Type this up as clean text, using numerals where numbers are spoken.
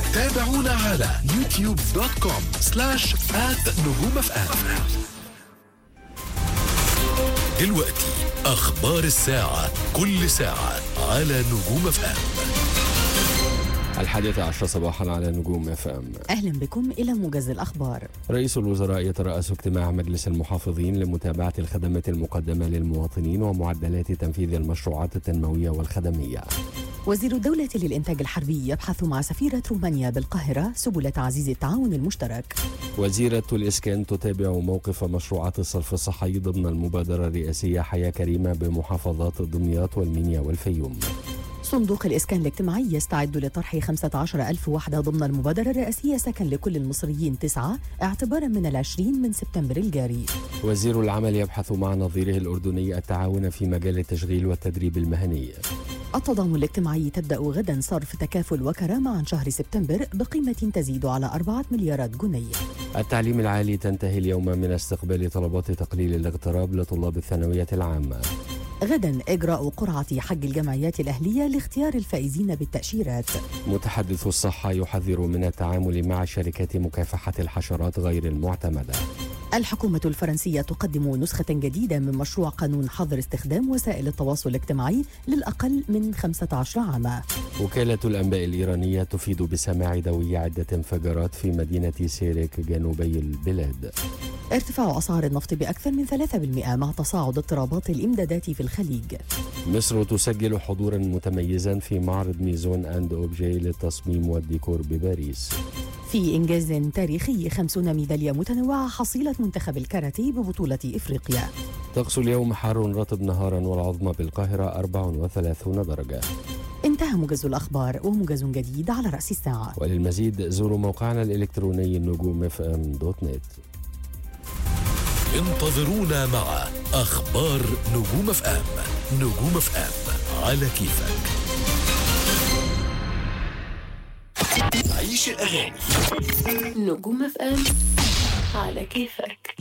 تابعونا على youtube.com/@نجومفم. دلوقتي أخبار الساعة، كل ساعة على نجوم FM. 11:10 صباحا على نجوم FM. أهلا بكم إلى موجز الأخبار. رئيس الوزراء يترأس اجتماع مجلس المحافظين لمتابعة الخدمات المقدمة للمواطنين ومعدلات تنفيذ المشروعات التنموية والخدمية. وزير الدولة للإنتاج الحربي يبحث مع سفيرة رومانيا بالقاهرة سبل تعزيز التعاون المشترك. وزيرة الإسكان تتابع موقف مشروعات الصرف الصحي ضمن المبادرة الرئاسية حياة كريمة بمحافظات دمياط والمنيا والفيوم. صندوق الإسكان الاجتماعي يستعد لطرح 15,000 وحدة ضمن المبادرة الرئاسية سكن لكل المصريين 9 اعتبارا من 20 سبتمبر الجاري. وزير العمل يبحث مع نظيره الأردني التعاون في مجال التشغيل والتدريب المهني. التضامن الاجتماعي تبدأ غدا صرف تكافل وكرامة عن شهر سبتمبر بقيمة تزيد على 4 مليارات جنيه. التعليم العالي تنتهي اليوم من استقبال طلبات تقليل الاغتراب لطلاب الثانوية العامة. غدا إجراء قرعة حج الجمعيات الأهلية لاختيار الفائزين بالتأشيرات. متحدث الصحة يحذر من التعامل مع شركات مكافحة الحشرات غير المعتمدة. الحكومة الفرنسية تقدم نسخة جديدة من مشروع قانون حظر استخدام وسائل التواصل الاجتماعي للأقل من 15 عاما. وكالة الأنباء الإيرانية تفيد بسماع دوي عدة انفجارات في مدينة سيريك جنوبي البلاد. ارتفاع أسعار النفط بأكثر من 3% مع تصاعد اضطرابات الإمدادات في الخليج. مصر تسجل حضورا متميزا في معرض ميزون أند أوبجي للتصميم والديكور بباريس. في إنجاز تاريخي 50 ميدالية متنوعة حصيلة منتخب الكاراتيه ببطولة إفريقيا. طقس اليوم حار رطب نهارا والعظمى بالقاهرة 34 درجة. انتهى موجز الأخبار وموجز جديد على رأس الساعة. وللمزيد زوروا موقعنا الإلكتروني نجومfm.net. انتظرونا مع أخبار نجوم FM. نجوم FM على كيفك. عيش الأغاني. نجوم FM على كيفك.